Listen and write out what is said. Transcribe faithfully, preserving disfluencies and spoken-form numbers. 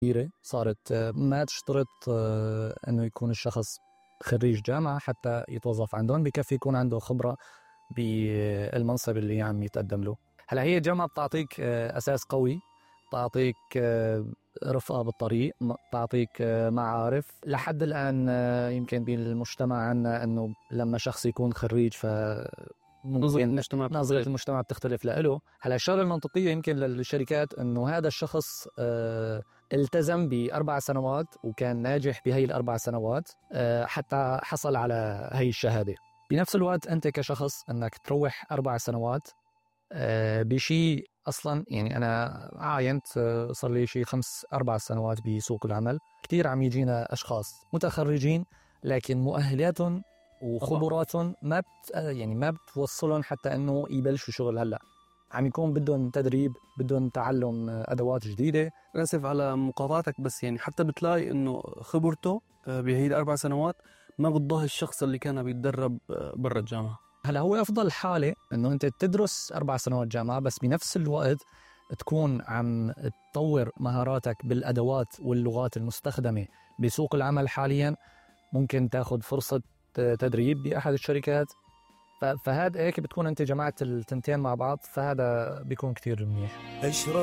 كبيرة صارت ما تشترط أنه يكون الشخص خريج جامعة حتى يتوظف عندهم، بكفي يكون عنده خبرة بالمنصب اللي عم يتقدم له. هلا هي الجامعة بتعطيك أساس قوي، تعطيك رفقة بالطريق، تعطيك معارف. لحد الآن يمكن بالمجتمع عنا أنه لما شخص يكون خريج ف نظرة المجتمع نظرة المجتمع بتختلف له. هلا الشغلة المنطقية يمكن للشركات أنه هذا الشخص آه التزم بأربع سنوات وكان ناجح بهاي الأربع سنوات آه حتى حصل على هاي الشهادة. بنفس الوقت أنت كشخص أنك تروح أربع سنوات آه بشي أصلا، يعني أنا عاينت آه صار لي شي خمس أربع سنوات بسوق العمل، كتير عم يجينا أشخاص متخرجين لكن مؤهلاتهم وخبراتهم ما بت يعني ما بتوصلهم حتى انه يبلشوا شغل. هلا عم يكون بدهم تدريب، بدهم تعلم ادوات جديده. اسف على مقاطعتك، بس يعني حتى بتلاقي انه خبرته بهي الاربع سنوات ما بتضاهي الشخص اللي كان بيتدرب برا الجامعه. هلا هو افضل حاله انه انت تدرس اربع سنوات جامعه، بس بنفس الوقت تكون عم تطور مهاراتك بالادوات واللغات المستخدمه بسوق العمل حاليا. ممكن تاخذ فرصه تدريب بأحد الشركات، فهذا هيك بتكون أنت جمعت التنتين مع بعض، فهذا بيكون كتير منيح.